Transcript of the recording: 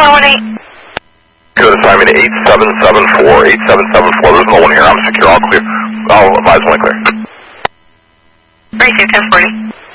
418. Good assignment 8774. 8774. There's no one here. I'm secure. I'll clear. I'll advise when I clear. Racing 1040.